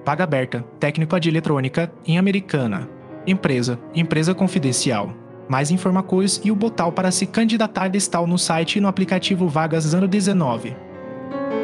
Vaga aberta, técnico de eletrônica, em Americana. Empresa confidencial. Mais informações e o botão para se candidatar está no site e no aplicativo Vagas 019.